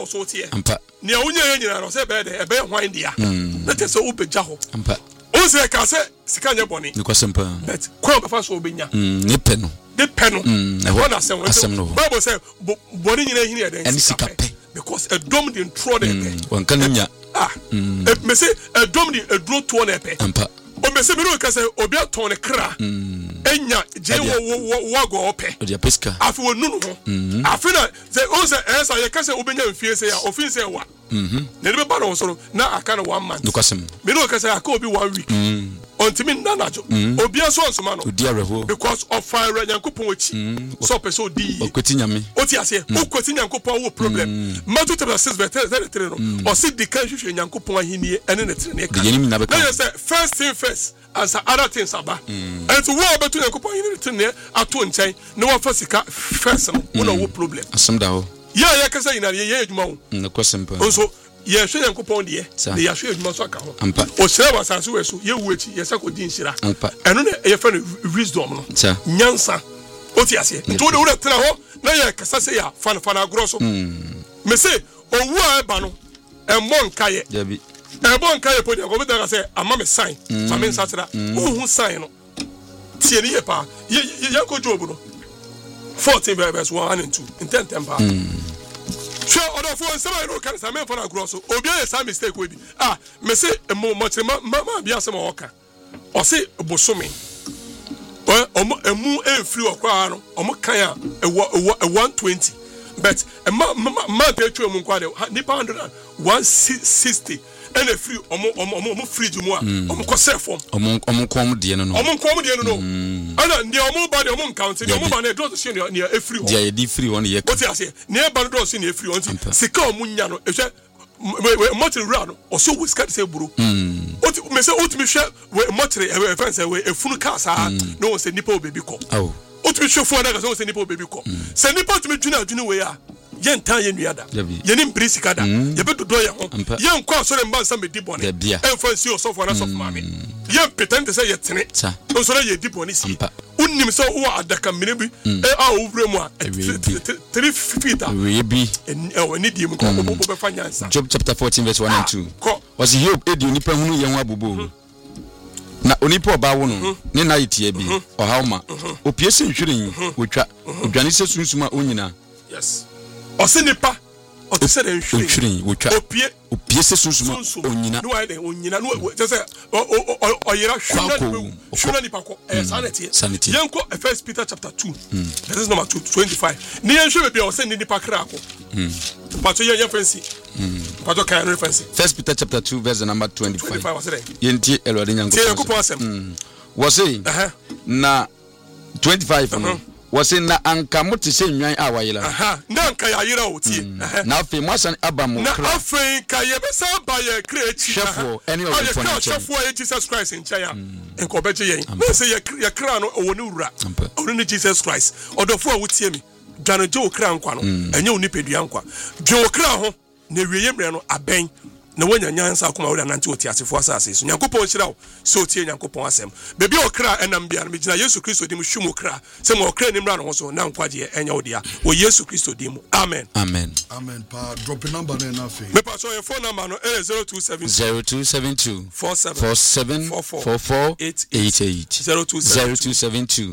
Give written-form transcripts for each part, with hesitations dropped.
so tie ampa ne awunya nyina no say be de e be hwan dia na te so obeja ho ampa o say ka say sika nya boni ni kwasempa but kwa be fa so obenya ni pe no e ho na asem no Bible say boni nyina hini e den sika pe because a dom din tro de pe wan kan nya me say a dom din a dro to na pe ampa o me say me no ka say obi aton ne kra enya je wo go ope o dia pesca afi wonu no afi na say o say esa ye ka say obenya mfie say ya ofin say wa na be ba no so na aka na 1 month no kwasem me no ka say aka obi 1 week until me nanajo obi aso nsoma no odi areho because of fire Nyankopon ochi so person di okoti nyame oti ase okoti Nyankopon wo problem Matthew chapter 6 verse 33 no o si di kan hwehwe Nyankopon ahini ene ne tene ka na you say first thing first as other things aba and so what about Nyankopon ahini ne tene ato nchen na wa fa sika first no wo no problem asem da ho ya ka say ina ye adwuma wo no kwasempa so ye hwe Nyankopon de ne ya hwe adwuma so aka ho o hira wasanse we so ye wu echi ye sako di nhira eno ne ye fa no wisdom no nyansa oti ase to de wo tena ho na ye kasa se ya fana agro so me se owu a eba no emmo nkaye dabi ebo nkaye podi ko be da say ama me sign ma me nsatira hu sign no tie ni ye pa ye ko job no 14 verse 1 and 2 intent temper sure other for some no can some for na grosso obi e some mistake we bi me say mo ma bia some oka o say bosome emu enfri okwa no omo kan a 120 but ma pe twa mu kwa de nipa 160 and a free omo free mu a omo ko sell form omo kom de no ana ndi omo ba de omo count de omo ba na do so ne e free dia ye di free one ye o ti ase ne ba do so ne e free on ti sika omo nya no e hwe motor run o so we scat say buru o ti me say o ti me hwe we motor e fence we e funu car sa no say nipa o baby ko o ti me hwe funu na so say nipa o baby ko say nipa ti me dwuna we ya yen tan ye nuada ye ni mbrisi kada ye be dodo ye ho ye nkwa so le mba nsa me di bone e fa nsi o so for na so mame ye pretend say ye tene o so ye di bone si unnim so wo adaka mene bi a owure mu a 3 feet we bi ni di mu ko be fa nyansa Job chapter 14 verse 1 and 2 was he hope edi onipa hunu ye ho abubo na onipa oba wo no ne na yitie bi o hawma opie se nhwiren wotwa odwane se sunsuma onyina yes o se nipa o te se den nhwiren wotwa opie se sunsuma onyina no ai onyina no te se o yera hwuna nipa ko sanity yenko First Peter chapter 2 verse number 25 ni yenhwe be o se nipa kra ko pato ye fancy pato kan reference First Peter chapter 2 verse number 25 was it yenti elwade nyanko te ko asem was na 25 no was na anka mote se nwan a wayela na anka ya yira oti na afi masan abamo na afi ka ye be san ba ye create chefo any of the furniture chefo ye Jesus Christ in chaya enko beje yen na se ye kra no woni wura oni Jesus Christ odofo a wotie mi dwane je okra nkwa no enye oni pedua nkwa je okra ho na wieye mre no aben na wanya nyansa akoma wura nanti oti asefo asase so Nyankopon hyira wo so tie Nyankopon asem bebi okra enam bia no megina Yesu Kristo dim hwum okra se mo okra ni mra no so na nkwaje enya odia o Yesu Kristo dim amen pa drop a number na fe me pa so your phone number no 0272 474488 0272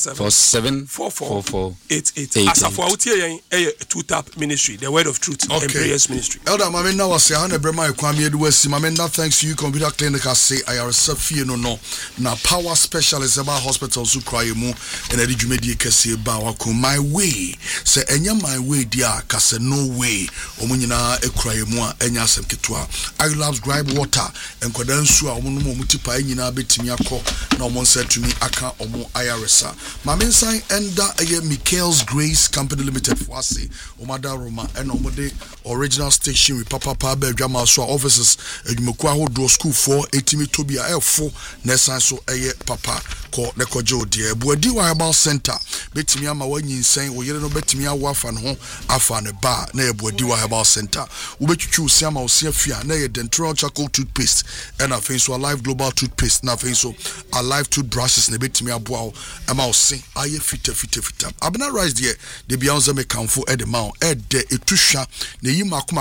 474488 asafo awutie yen two tap ministry the word of truth and prayers ministry elder mama na wase ha na brema ekwame edu wasi mama na thanks to you computer clinic say I are safie no na power specialist about hospital so cry mu na di dwumedi kese ba wako my way say enya my way dia kase no way omunyina ekura mu a enya asem ketwa I love gripe water enkoda nsu a omo no mutipa enyina betimi akọ na omo nsatumi aka omo ayaresa mama nsan enda eye Michael's Grace Company Limited for ase omada Roma and omode original station with papa bedwama so offices edwumaku ahodo school for etimi tobia efo nesan so eye papa ko nekoje odie buadi wa herbal center betimi ama wanyinsan wo yere no betimi awafa no afa ne ba na ye buadi wa herbal center wo betwitwu si ama wo si afia na ye dental charcoal toothpaste and afen so alive global toothpaste na afen so alive toothbrushes na betimi aboa ama wo si aye fita abna rice de bia onza me kanfo e de ma o e de etuhwa na yi makoma